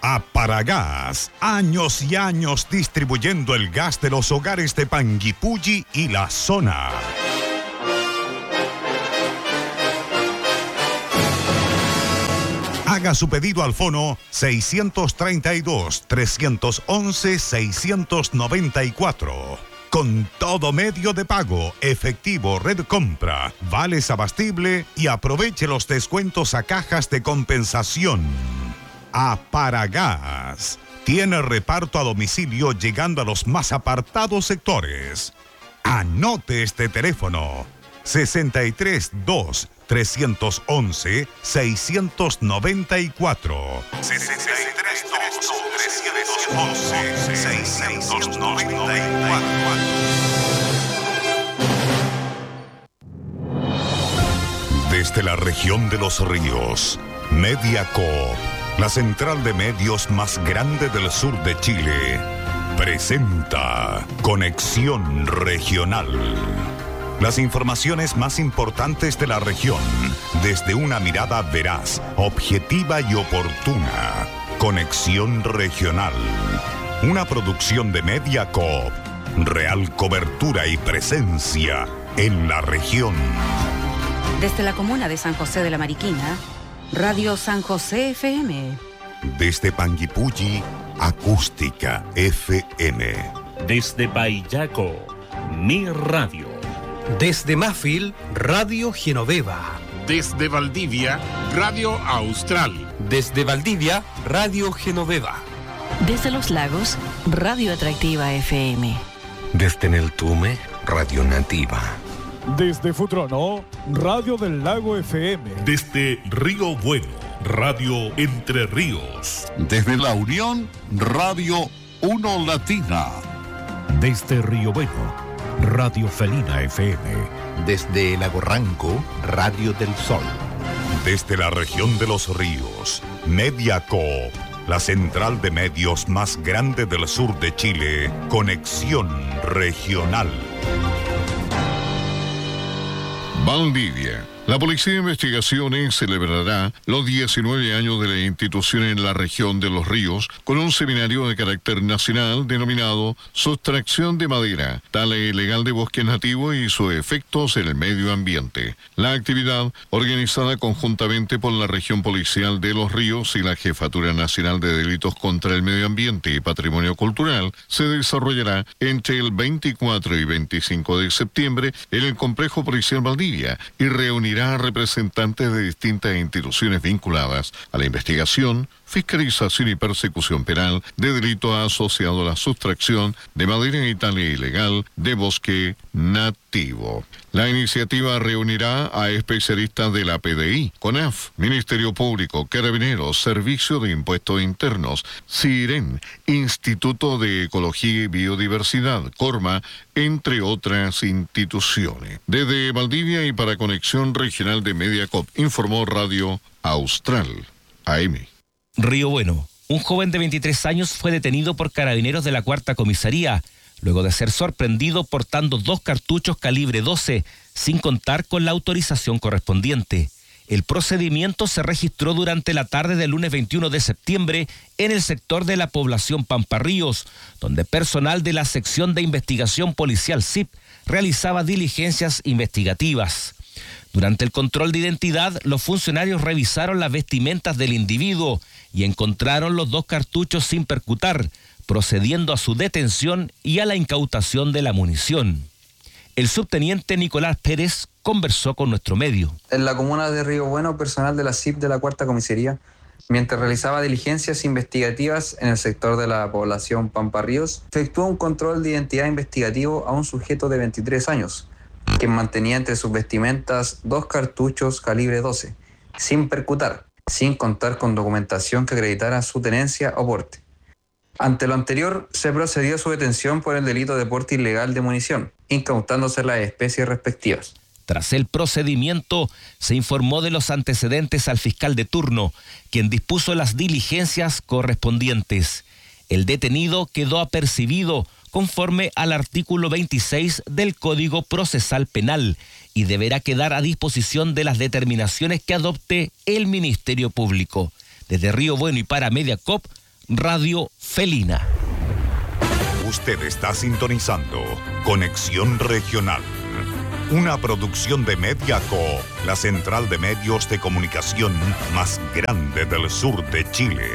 Aparagás, años y años distribuyendo el gas de los hogares de Panguipulli y la zona. Haga su pedido al fono 632-311-694. Con todo medio de pago, efectivo, red compra, vales abastible y aproveche los descuentos a cajas de compensación. Aparagás tiene reparto a domicilio llegando a los más apartados sectores. Anote este teléfono: 632-311-694. 632-311-694. Desde la región de los ríos, Mediacoop, la central de medios más grande del sur de Chile, presenta Conexión Regional. Las informaciones más importantes de la región, desde una mirada veraz, objetiva y oportuna. Conexión Regional. Una producción de Mediacoop. Real cobertura y presencia en la región. Desde la comuna de San José de la Mariquina, Radio San José FM. Desde Panguipulli, Acústica FM. Desde Payaco, Mi Radio. Desde Mafil, Radio Genoveva. Desde Valdivia, Radio Austral. Desde Valdivia, Radio Genoveva. Desde Los Lagos, Radio Atractiva FM. Desde Neltume, Radio Nativa. Desde Futrono, Radio del Lago FM. Desde Río Bueno, Radio Entre Ríos. Desde La Unión, Radio Uno Latina. Desde Río Bueno, Radio Felina FM. Desde Lago Ranco, Radio del Sol. Desde la región de los ríos, Mediacoop, la central de medios más grande del sur de Chile, Conexión Regional. Valdivia. La Policía de Investigaciones celebrará los 19 años de la institución en la región de Los Ríos con un seminario de carácter nacional denominado Sustracción de Madera, tala ilegal de bosques nativos y sus efectos en el medio ambiente. La actividad, organizada conjuntamente por la Región Policial de Los Ríos y la Jefatura Nacional de Delitos contra el Medio Ambiente y Patrimonio Cultural, se desarrollará entre el 24 y 25 de septiembre en el Complejo Policial Valdivia y reunirá a representantes de distintas instituciones vinculadas a la investigación, fiscalización y persecución penal de delitos asociados a la sustracción de madera y tala ilegal de bosque nativo. La iniciativa reunirá a especialistas de la PDI, CONAF, Ministerio Público, Carabineros, Servicio de Impuestos Internos, CIREN, Instituto de Ecología y Biodiversidad, CORMA, entre otras instituciones. Desde Valdivia y para Conexión Regional de Mediacoop, informó Radio Austral, AM. Río Bueno. Un joven de 23 años fue detenido por carabineros de la 4ª Comisaría, luego de ser sorprendido portando 2 cartuchos calibre 12, sin contar con la autorización correspondiente. El procedimiento se registró durante la tarde del lunes 21 de septiembre en el sector de la población Pamparríos, donde personal de la Sección de Investigación Policial SIP realizaba diligencias investigativas. Durante el control de identidad, los funcionarios revisaron las vestimentas del individuo y encontraron los 2 cartuchos sin percutar, procediendo a su detención y a la incautación de la munición. El subteniente Nicolás Pérez conversó con nuestro medio. En la comuna de Río Bueno, personal de la CIP de la 4ª Comisaría, mientras realizaba diligencias investigativas en el sector de la población Pamparríos, efectuó un control de identidad investigativo a un sujeto de 23 años, quien mantenía entre sus vestimentas 2 cartuchos calibre 12, sin percutar, sin contar con documentación que acreditara su tenencia o porte. Ante lo anterior, se procedió a su detención por el delito de porte ilegal de munición, incautándose las especies respectivas. Tras el procedimiento, se informó de los antecedentes al fiscal de turno, quien dispuso las diligencias correspondientes. El detenido quedó apercibido conforme al artículo 26 del Código Procesal Penal y deberá quedar a disposición de las determinaciones que adopte el Ministerio Público. Desde Río Bueno y para Mediacoop, Radio Felina. Usted está sintonizando Conexión Regional, una producción de Mediaco, la central de medios de comunicación más grande del sur de Chile.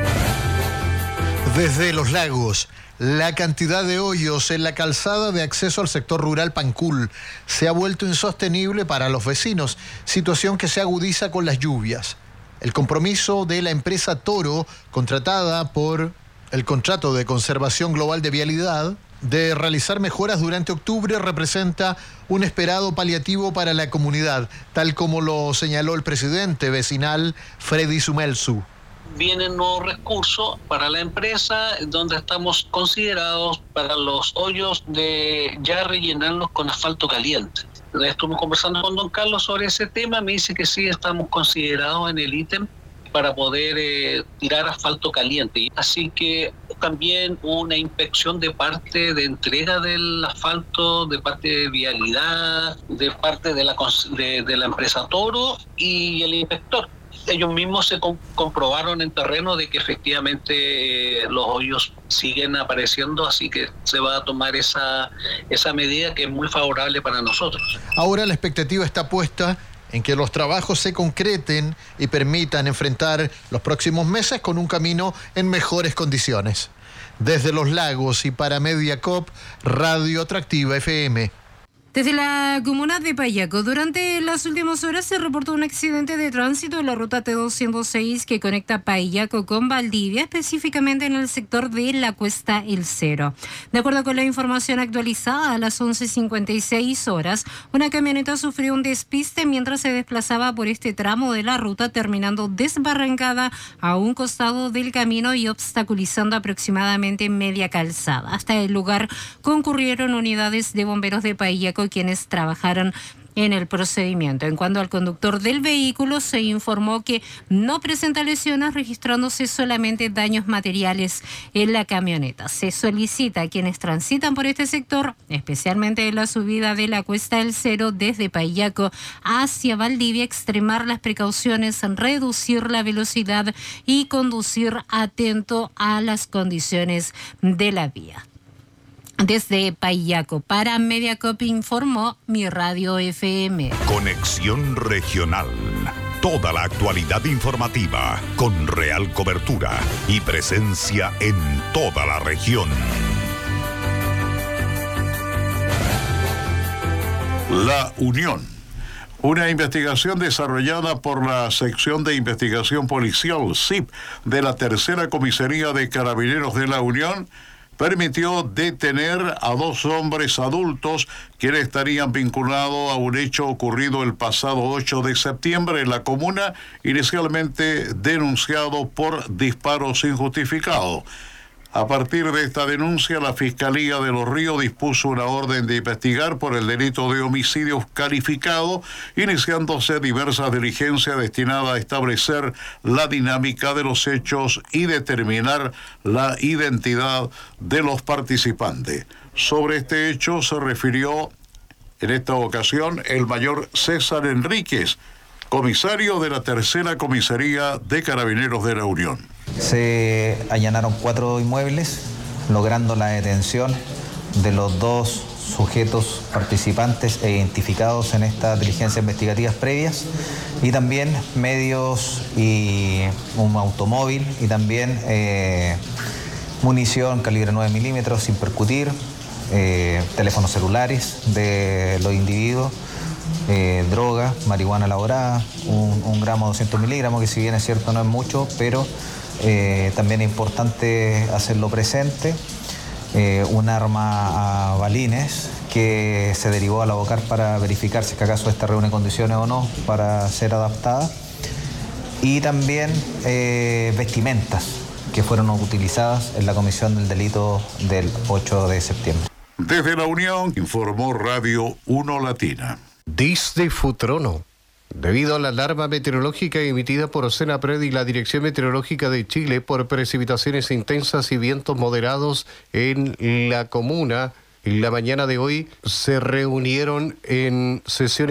Desde Los Lagos, la cantidad de hoyos en la calzada de acceso al sector rural Pancul se ha vuelto insostenible para los vecinos, situación que se agudiza con las lluvias. El compromiso de la empresa Toro, contratada por el Contrato de Conservación Global de Vialidad, de realizar mejoras durante octubre representa un esperado paliativo para la comunidad, tal como lo señaló el presidente vecinal Freddy Sumelsu. Vienen nuevos recursos para la empresa, donde estamos considerados para los hoyos de ya rellenarlos con asfalto caliente. Estuvimos conversando con don Carlos sobre ese tema, me dice que sí estamos considerados en el ítem para poder tirar asfalto caliente. Así que también una inspección de parte de entrega del asfalto, de parte de vialidad, de parte de la empresa Toro y el inspector. Ellos mismos se comprobaron en terreno de que efectivamente los hoyos siguen apareciendo, así que se va a tomar esa medida que es muy favorable para nosotros. Ahora la expectativa está puesta en que los trabajos se concreten y permitan enfrentar los próximos meses con un camino en mejores condiciones. Desde Los Lagos y para Mediacorp, Radio Atractiva FM. Desde la comuna de Payaco, durante las últimas horas se reportó un accidente de tránsito en la ruta T206 que conecta Payaco con Valdivia, específicamente en el sector de la Cuesta El Cero. De acuerdo con la información actualizada, a las 11:56 horas, una camioneta sufrió un despiste mientras se desplazaba por este tramo de la ruta, terminando desbarrancada a un costado del camino y obstaculizando aproximadamente media calzada. Hasta el lugar concurrieron unidades de bomberos de Payaco, quienes trabajaron en el procedimiento. En cuanto al conductor del vehículo, se informó que no presenta lesiones, registrándose solamente daños materiales en la camioneta. Se solicita a quienes transitan por este sector, especialmente en la subida de la Cuesta del Cero desde Payaco hacia Valdivia, extremar las precauciones, reducir la velocidad y conducir atento a las condiciones de la vía. Desde Payaco para Mediacorp informó Mi Radio FM. Conexión Regional. Toda la actualidad informativa con real cobertura y presencia en toda la región. La Unión. Una investigación desarrollada por la Sección de Investigación Policial, SIP, de la Tercera Comisaría de Carabineros de la Unión, permitió detener a 2 hombres adultos quienes estarían vinculados a un hecho ocurrido el pasado 8 de septiembre en la comuna, inicialmente denunciado por disparos injustificados. A partir de esta denuncia, la Fiscalía de Los Ríos dispuso una orden de investigar por el delito de homicidio calificado, iniciándose diversas diligencias destinadas a establecer la dinámica de los hechos y determinar la identidad de los participantes. Sobre este hecho se refirió en esta ocasión el mayor César Enríquez, comisario de la Tercera Comisaría de Carabineros de la Unión. Se allanaron 4 inmuebles, logrando la detención de los 2 sujetos participantes e identificados en estas diligencias investigativas previas, y también medios y un automóvil y también munición calibre 9 milímetros sin percutir, teléfonos celulares de los individuos, droga, marihuana elaborada, un gramo 200 miligramos, que si bien es cierto no es mucho, pero también es importante hacerlo presente, un arma a balines que se derivó a la Bocar para verificar si acaso esta reúne condiciones o no para ser adaptada, y también vestimentas que fueron utilizadas en la comisión del delito del 8 de septiembre. Desde la Unión informó Radio 1 Latina. Desde Futrono. Debido a la alarma meteorológica emitida por Ocenapred y la Dirección Meteorológica de Chile por precipitaciones intensas y vientos moderados en la comuna, en la mañana de hoy se reunieron en sesión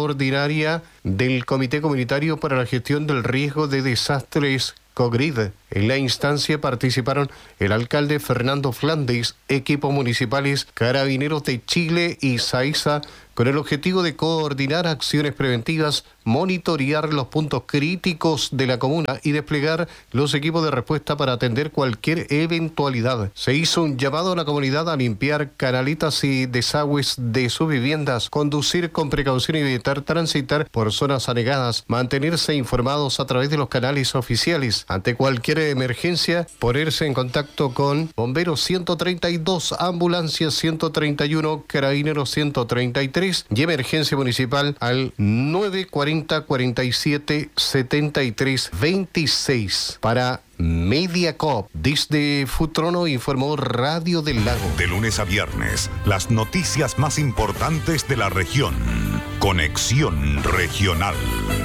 extraordinaria del Comité Comunitario para la Gestión del Riesgo de Desastres COGRID, En la instancia participaron el alcalde Fernando Flandes, equipos municipales, Carabineros de Chile y SAISA, con el objetivo de coordinar acciones preventivas, monitorear los puntos críticos de la comuna y desplegar los equipos de respuesta para atender cualquier eventualidad. Se hizo un llamado a la comunidad a limpiar canaletas y desagües de sus viviendas, conducir con precaución y evitar transitar por zonas anegadas, mantenerse informados a través de los canales oficiales. Ante cualquier emergencia, ponerse en contacto con Bomberos 132, Ambulancia 131, Carabineros 133 y Emergencia Municipal al 940 47 73 26. Para Mediacorp, desde Futrono informó Radio del Lago. De lunes a viernes, las noticias más importantes de la región. Conexión Regional.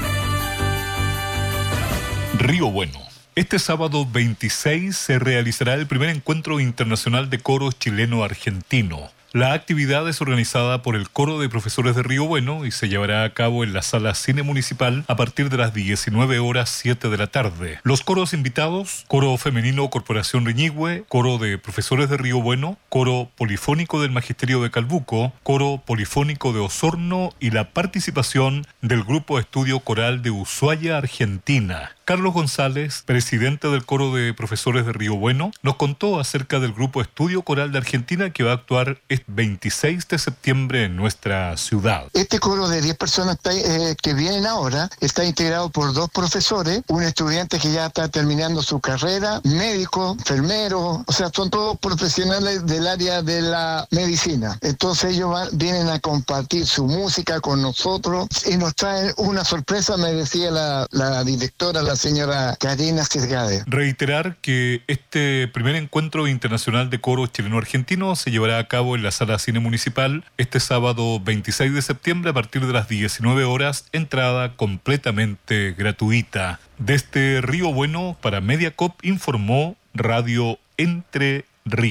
Río Bueno. Este sábado 26 se realizará el primer encuentro internacional de coro chileno-argentino. La actividad es organizada por el Coro de Profesores de Río Bueno y se llevará a cabo en la Sala Cine Municipal a partir de las 19:07 de la tarde. Los coros invitados: Coro Femenino Corporación Riñigüe, Coro de Profesores de Río Bueno, Coro Polifónico del Magisterio de Calbuco, Coro Polifónico de Osorno y la participación del Grupo Estudio Coral de Ushuaia, Argentina. Carlos González, presidente del Coro de Profesores de Río Bueno, nos contó acerca del Grupo Estudio Coral de Argentina que va a actuar este 26 de septiembre en nuestra ciudad. Este coro de 10 personas que vienen ahora está integrado por 2 profesores, un estudiante que ya está terminando su carrera, médico, enfermero, o sea, son todos profesionales del área de la medicina. Entonces ellos vienen a compartir su música con nosotros y nos traen una sorpresa, me decía la directora, la señora Karina Sergade. Reiterar que este primer encuentro internacional de coro chileno-argentino se llevará a cabo en la Sala Cine Municipal este sábado 26 de septiembre a partir de las 19 horas, entrada completamente gratuita. Desde Río Bueno, para Mediacorp, informó Radio Entre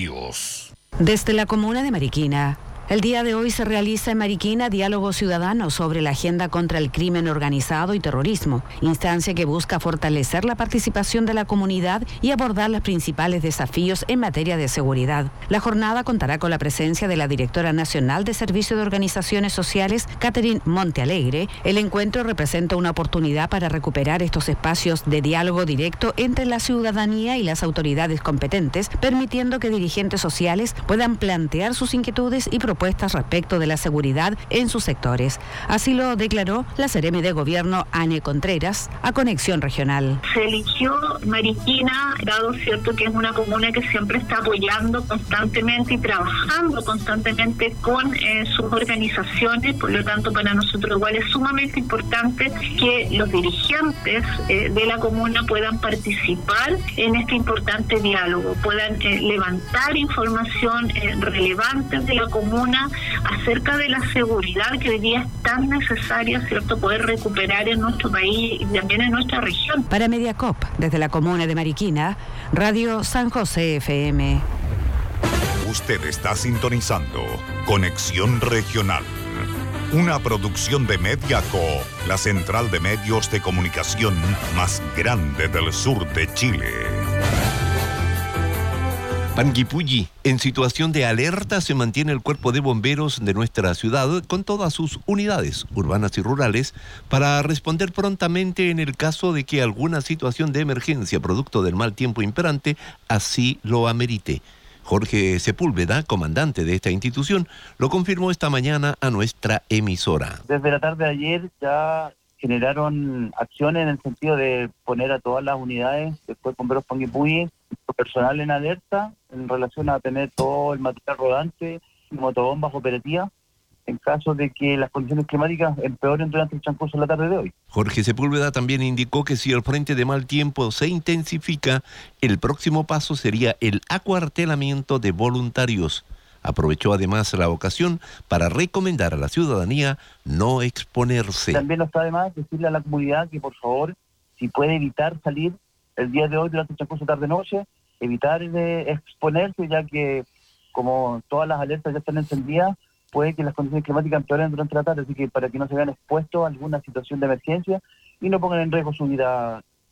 Ríos. Desde la comuna de Mariquina. El día de hoy se realiza en Mariquina diálogo ciudadano sobre la agenda contra el crimen organizado y terrorismo, instancia que busca fortalecer la participación de la comunidad y abordar los principales desafíos en materia de seguridad. La jornada contará con la presencia de la directora nacional de Servicio de Organizaciones Sociales, Catherine Montealegre. El encuentro representa una oportunidad para recuperar estos espacios de diálogo directo entre la ciudadanía y las autoridades competentes, permitiendo que dirigentes sociales puedan plantear sus inquietudes y propuestas respecto de la seguridad en sus sectores. Así lo declaró la seremi de Gobierno, Ane Contreras, a Conexión Regional. Se eligió Mariquina, dado cierto que es una comuna que siempre está apoyando constantemente y trabajando constantemente con sus organizaciones, por lo tanto para nosotros igual es sumamente importante que los dirigentes de la comuna puedan participar en este importante diálogo, puedan levantar información relevante de la comuna acerca de la seguridad que hoy día es tan necesaria, ¿cierto?, poder recuperar en nuestro país y también en nuestra región. Para Mediacorp, desde la comuna de Mariquina, Radio San José FM. Usted está sintonizando Conexión Regional, una producción de Mediacorp, la central de medios de comunicación más grande del sur de Chile. Panguipulli, en situación de alerta se mantiene el cuerpo de bomberos de nuestra ciudad con todas sus unidades urbanas y rurales para responder prontamente en el caso de que alguna situación de emergencia producto del mal tiempo imperante así lo amerite. Jorge Sepúlveda, comandante de esta institución, lo confirmó esta mañana a nuestra emisora. Desde la tarde de ayer ya generaron acciones en el sentido de poner a todas las unidades del Cuerpo de Bomberos Panguipulli personal en alerta en relación a tener todo el material rodante y motobombas operativas en caso de que las condiciones climáticas empeoren durante el transcurso de la tarde de hoy. Jorge Sepúlveda también indicó que si el frente de mal tiempo se intensifica, el próximo paso sería el acuartelamiento de voluntarios. Aprovechó además la ocasión para recomendar a la ciudadanía no exponerse. También no está de más decirle a la comunidad que por favor, si puede evitar salir el día de hoy durante el transcurso tarde-noche, evitar exponerse, ya que como todas las alertas ya están encendidas, puede que las condiciones climáticas empeoren durante la tarde, así que para que no se vean expuestos a alguna situación de emergencia y no pongan en riesgo su vida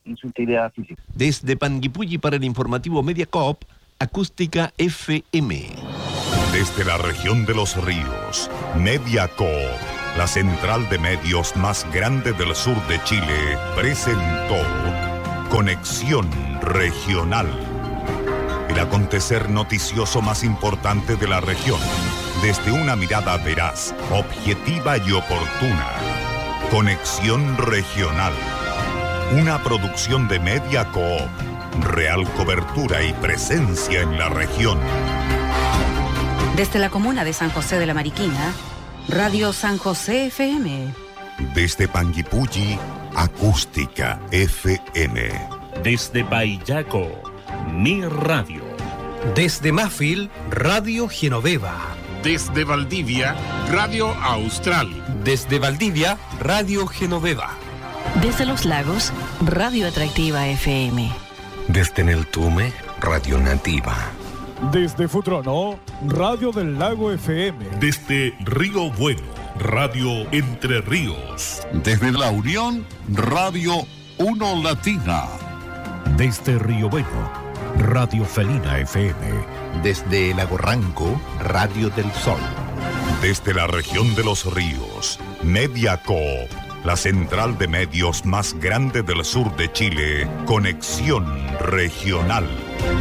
y su integridad física. Desde Panguipulli para el informativo Media Coop, Acústica FM. Desde la región de los ríos, Media Coop, la central de medios más grande del sur de Chile, presentó Conexión Regional. El acontecer noticioso más importante de la región, desde una mirada veraz, objetiva y oportuna. Conexión Regional. Una producción de Media Coop. Real cobertura y presencia en la región. Desde la comuna de San José de la Mariquina, Radio San José FM. Desde Panguipulli, Acústica FM. Desde Payaco, Mi Radio. Desde Mafil, Radio Genoveva. Desde Valdivia, Radio Austral. Desde Valdivia, Radio Genoveva. Desde Los Lagos, Radio Atractiva FM. Desde Neltume, Radio Nativa. Desde Futrono, Radio del Lago FM. Desde Río Bueno, Radio Entre Ríos. Desde La Unión, Radio Uno Latina. Desde Río Bueno, Radio Felina FM. Desde Lago Ranco, Radio del Sol. Desde la región de los ríos, Media Coop, la central de medios más grande del sur de Chile, Conexión Regional.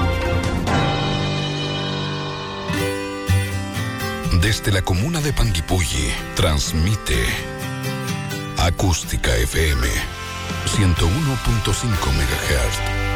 Desde la comuna de Panguipulli, transmite Acústica FM 101.5 MHz.